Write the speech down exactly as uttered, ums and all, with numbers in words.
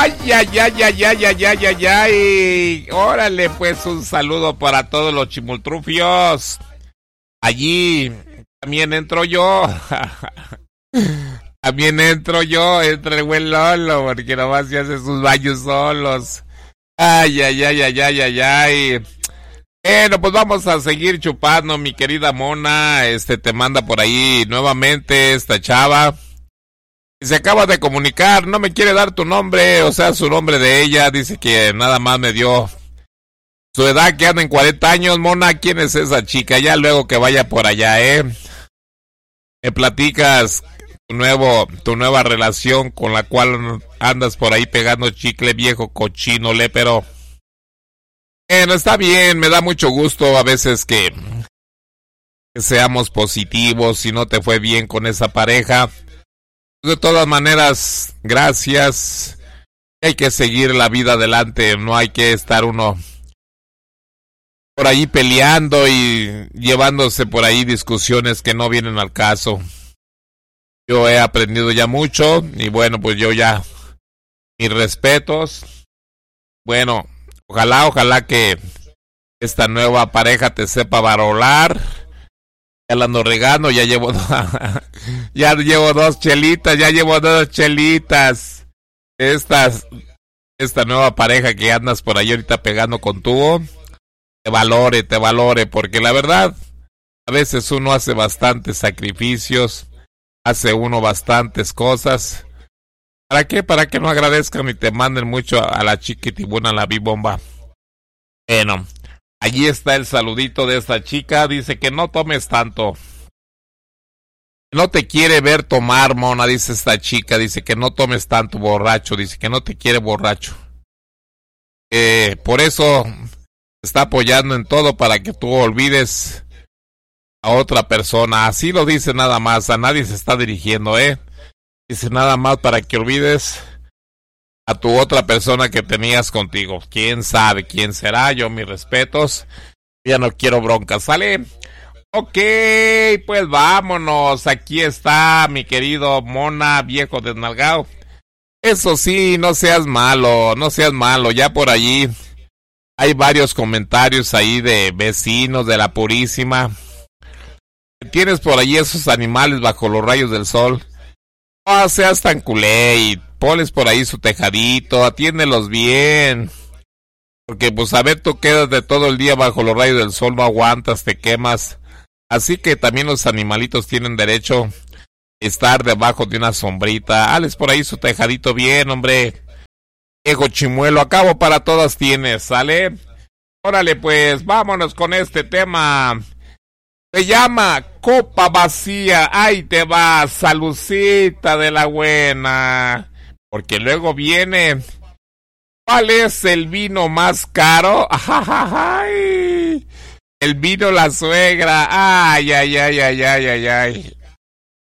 Ay, ay, ay, ay, ay, ay, ay, ay, ay. Órale, pues un saludo para todos los chimultrufios. Allí también entro yo. También entro yo, entra el buen Lolo, porque nomás se hace sus baños solos. Ay, ay, ay, ay, ay, ay, ay. Bueno, pues vamos a seguir chupando, mi querida Mona. Este te manda por ahí nuevamente esta chava. Y se acaba de comunicar, no me quiere dar tu nombre, o sea, su nombre de ella. Dice que nada más me dio su edad, que anda en cuarenta años. Mona, ¿quién es esa chica? Ya luego que vaya por allá, ¿eh? Me platicas tu nuevo, tu nueva relación con la cual andas por ahí pegando chicle, viejo cochino lépero. Bueno, está bien, me da mucho gusto a veces que, que seamos positivos. Si no te fue bien con esa pareja, de todas maneras, gracias. Hay que seguir la vida adelante, no hay que estar uno por ahí peleando y llevándose por ahí discusiones que no vienen al caso. Yo he aprendido ya mucho y bueno, pues yo ya, mis respetos. Bueno, ojalá, ojalá que esta nueva pareja te sepa varolar. Ya la ando regando, ya llevo ya llevo dos chelitas, ya llevo dos chelitas. Estas, esta nueva pareja que andas por ahí ahorita pegando con tubo, te valore, te valore, porque la verdad, a veces uno hace bastantes sacrificios, hace uno bastantes cosas. ¿Para qué? Para que no agradezcan y te manden mucho a la chiquitibuna, la bibomba. Bueno, allí está el saludito de esta chica. Dice que no tomes tanto. No te quiere ver tomar, Mona, dice esta chica. Dice que no tomes tanto, borracho. Dice que no te quiere borracho. Eh, por eso te está apoyando en todo para que tú olvides a otra persona. Así lo dice nada más. A nadie se está dirigiendo, ¿eh? Dice nada más para que olvides a tu otra persona que tenías contigo. ¿Quién sabe quién será? Yo mis respetos. Ya no quiero broncas, ¿sale? Ok, pues vámonos. Aquí está mi querido Mona, viejo desnalgado. Eso sí, no seas malo, no seas malo. Ya por allí hay varios comentarios ahí de vecinos de la Purísima. Tienes por allí esos animales bajo los rayos del sol. No seas tan culé y ponles por ahí su tejadito, atiéndelos bien. Porque pues a ver, tú quedas de todo el día bajo los rayos del sol, no aguantas, te quemas. Así que también los animalitos tienen derecho a estar debajo de una sombrita. Hales por ahí su tejadito bien, hombre. Viejo chimuelo, a cabo para todas tienes, ¿sale? Órale pues, vámonos con este tema. Se llama Copa Vacía. Ahí te va, salucita de la buena. Porque luego viene, ¿cuál es el vino más caro? Ay, el vino la suegra. Ay, ay, ay, ay, ay, ay, ay.